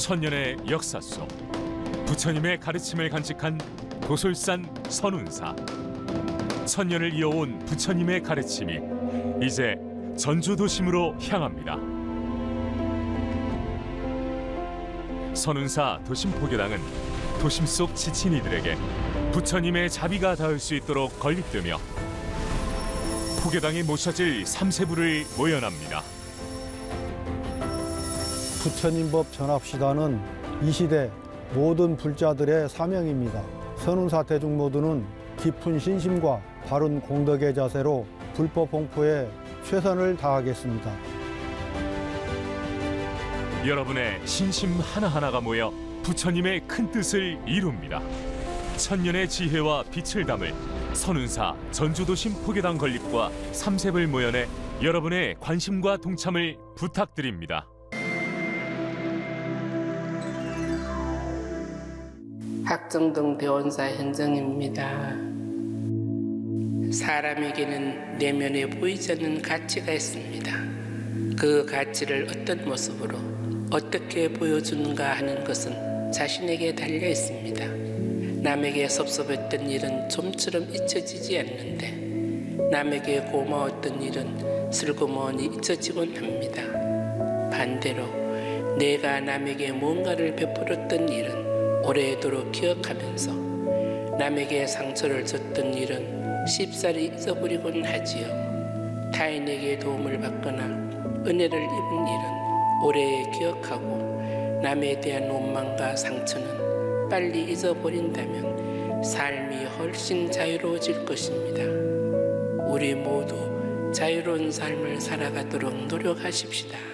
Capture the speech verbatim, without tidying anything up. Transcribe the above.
천년의 역사 속 부처님의 가르침을 간직한 도솔산 선운사. 천년을 이어온 부처님의 가르침이 이제 전주 도심으로 향합니다. 선운사 도심포교당은 도심 속 지친 이들에게 부처님의 자비가 닿을 수 있도록 건립되며 포교당이 모셔질 삼세부를 모연합니다. 부처님법 전합시다는 이 시대 모든 불자들의 사명입니다. 선운사 대중모두는 깊은 신심과 바른 공덕의 자세로 불법 홍포에 최선을 다하겠습니다. 여러분의 신심 하나하나가 모여 부처님의 큰 뜻을 이룹니다. 천년의 지혜와 빛을 담을 선운사 전주도심 포교당 건립과 삼세불 모연에 여러분의 관심과 동참을 부탁드립니다. 학정동 대원사 현정입니다. 사람에게는 내면에 보이지 않는 가치가 있습니다. 그 가치를 어떤 모습으로 어떻게 보여주는가 하는 것은 자신에게 달려 있습니다. 남에게 섭섭했던 일은 좀처럼 잊혀지지 않는데 남에게 고마웠던 일은 슬그머니 잊혀지곤 합니다. 반대로 내가 남에게 뭔가를 베풀었던 일은 오래도록 기억하면서 남에게 상처를 줬던 일은 쉽사리 잊어버리곤 하지요. 타인에게 도움을 받거나 은혜를 입은 일은 오래 기억하고 남에 대한 원망과 상처는 빨리 잊어버린다면 삶이 훨씬 자유로워질 것입니다. 우리 모두 자유로운 삶을 살아가도록 노력하십시다.